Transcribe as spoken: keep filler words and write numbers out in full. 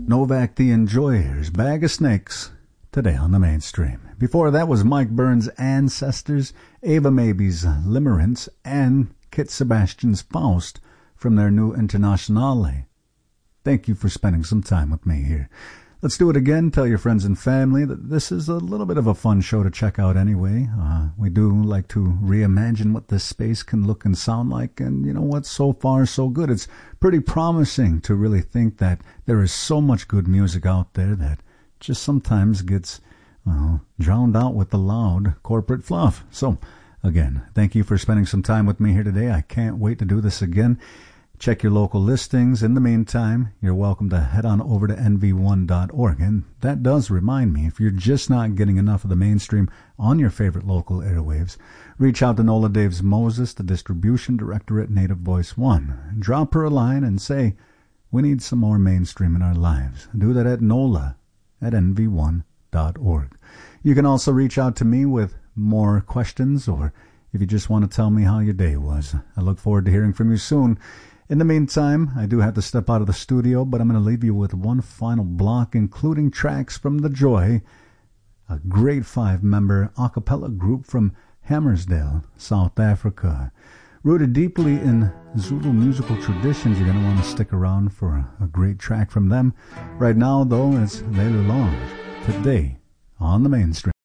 Novak the Enjoyers, Bag of Snakes, today on the mainstream. Before that was Mike Burns' Ancestors, Ava Maybe's Limerence, and Kit Sebastian's Faust from their new Internationale. Thank you for spending some time with me here. Let's do it again. Tell your friends and family that this is a little bit of a fun show to check out anyway. Uh, we do like to reimagine what this space can look and sound like, and you know what? So far, so good. It's pretty promising to really think that there is so much good music out there that just sometimes gets well, drowned out with the loud corporate fluff. So, again, thank you for spending some time with me here today. I can't wait to do this again. Check your local listings. In the meantime, you're welcome to head on over to N V one dot org. And that does remind me, if you're just not getting enough of the mainstream on your favorite local airwaves, reach out to Nola Daves Moses, the distribution director at Native Voice One. Drop her a line and say, we need some more mainstream in our lives. Do that at Nola at N V one dot org. You can also reach out to me with more questions, or if you just want to tell me how your day was. I look forward to hearing from you soon. In the meantime, I do have to step out of the studio, but I'm going to leave you with one final block, including tracks from The Joy, a great five-member a cappella group from Hammersdale, South Africa. Rooted deeply in Zulu musical traditions, you're going to want to stick around for a, a great track from them. Right now, though, it's Lelu Long, today on the mainstream.